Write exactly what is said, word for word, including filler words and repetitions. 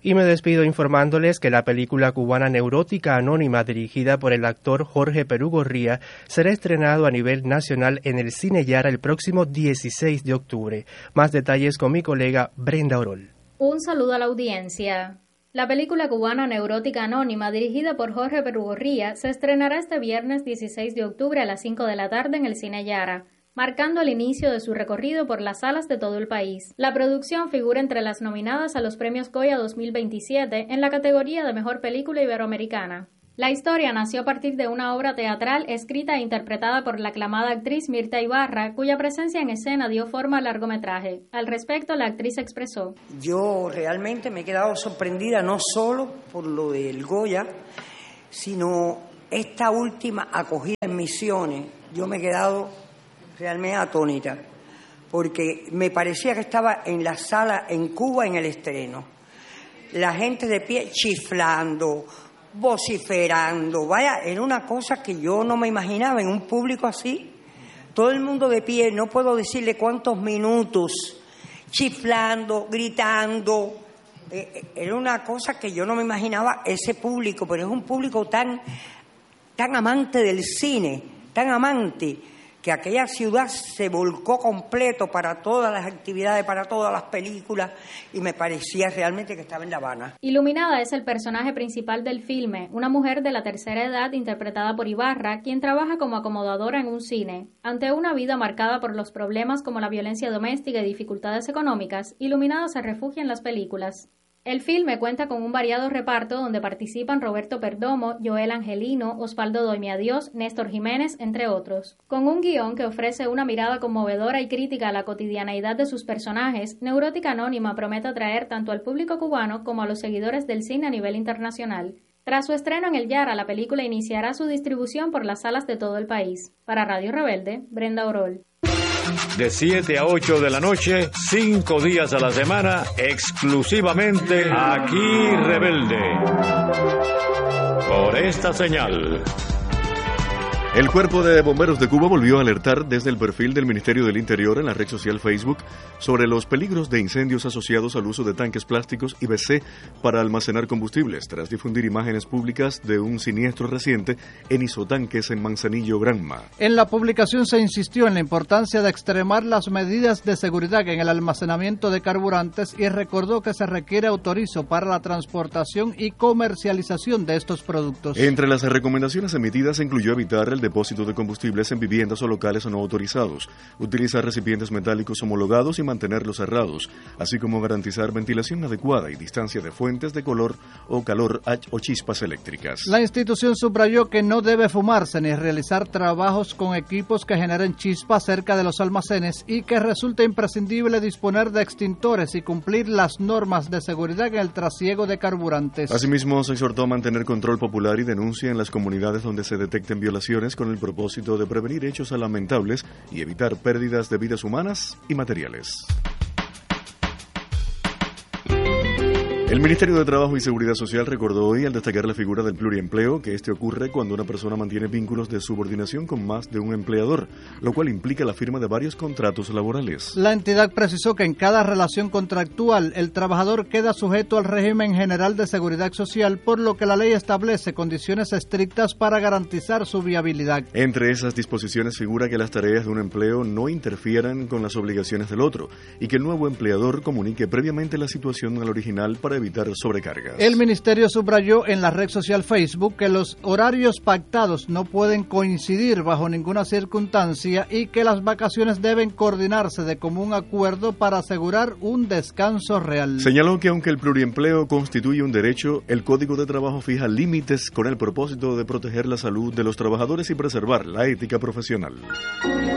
Y me despido informándoles que la película cubana Neurótica Anónima, dirigida por el actor Jorge Perugorría, será estrenado a nivel nacional en el Cine Yara el próximo dieciséis de octubre. Más detalles con mi colega Brenda Orol. Un saludo a la audiencia. La película cubana Neurótica Anónima, dirigida por Jorge Perugorría, se estrenará este viernes dieciséis de octubre a las cinco de la tarde en el Cine Yara, marcando el inicio de su recorrido por las salas de todo el país. La producción figura entre las nominadas a los premios Goya dos mil veintisiete en la categoría de Mejor Película Iberoamericana. La historia nació a partir de una obra teatral escrita e interpretada por la aclamada actriz Mirta Ibarra, cuya presencia en escena dio forma al largometraje. Al respecto, la actriz expresó: Yo realmente me he quedado sorprendida no solo por lo del Goya, sino esta última acogida en Misiones. Yo me he quedado realmente atónita, porque me parecía que estaba en la sala en Cuba en el estreno. La gente de pie chiflando, vociferando, vaya, era una cosa que yo no me imaginaba en un público así. Todo el mundo de pie, no puedo decirle cuántos minutos, chiflando, gritando. Eh, era una cosa que yo no me imaginaba ese público, pero es un público tan, tan amante del cine, tan amante, que aquella ciudad se volcó completo para todas las actividades, para todas las películas, y me parecía realmente que estaba en La Habana. Iluminada es el personaje principal del filme, una mujer de la tercera edad interpretada por Ibarra, quien trabaja como acomodadora en un cine. Ante una vida marcada por los problemas como la violencia doméstica y dificultades económicas, Iluminada se refugia en las películas. El filme cuenta con un variado reparto donde participan Roberto Perdomo, Joel Angelino, Osvaldo Doimiadios, Néstor Jiménez, entre otros. Con un guión que ofrece una mirada conmovedora y crítica a la cotidianeidad de sus personajes, Neurótica Anónima promete atraer tanto al público cubano como a los seguidores del cine a nivel internacional. Tras su estreno en el Yara, la película iniciará su distribución por las salas de todo el país. Para Radio Rebelde, Brenda Orol. De siete a ocho de la noche, cinco días a la semana, exclusivamente aquí Rebelde. Por esta señal. El Cuerpo de Bomberos de Cuba volvió a alertar desde el perfil del Ministerio del Interior en la red social Facebook sobre los peligros de incendios asociados al uso de tanques plásticos y B C para almacenar combustibles, tras difundir imágenes públicas de un siniestro reciente en isotanques en Manzanillo, Granma. En la publicación se insistió en la importancia de extremar las medidas de seguridad en el almacenamiento de carburantes y recordó que se requiere autorizo para la transportación y comercialización de estos productos. Entre las recomendaciones emitidas se incluyó evitar el depósito de combustibles en viviendas o locales no autorizados, utilizar recipientes metálicos homologados y mantenerlos cerrados, así como garantizar ventilación adecuada y distancia de fuentes de color o calor o chispas eléctricas. La institución subrayó que no debe fumarse ni realizar trabajos con equipos que generen chispas cerca de los almacenes y que resulta imprescindible disponer de extintores y cumplir las normas de seguridad en el trasiego de carburantes. Asimismo, se exhortó a mantener control popular y denuncia en las comunidades donde se detecten violaciones con el propósito de prevenir hechos lamentables y evitar pérdidas de vidas humanas y materiales. El Ministerio de Trabajo y Seguridad Social recordó hoy, al destacar la figura del pluriempleo, que este ocurre cuando una persona mantiene vínculos de subordinación con más de un empleador, lo cual implica la firma de varios contratos laborales. La entidad precisó que en cada relación contractual el trabajador queda sujeto al régimen general de seguridad social, por lo que la ley establece condiciones estrictas para garantizar su viabilidad. Entre esas disposiciones figura que las tareas de un empleo no interfieran con las obligaciones del otro y que el nuevo empleador comunique previamente la situación al original para evitar sobrecargas. El ministerio subrayó en la red social Facebook que los horarios pactados no pueden coincidir bajo ninguna circunstancia y que las vacaciones deben coordinarse de común acuerdo para asegurar un descanso real. Señaló que aunque el pluriempleo constituye un derecho, el Código de Trabajo fija límites con el propósito de proteger la salud de los trabajadores y preservar la ética profesional.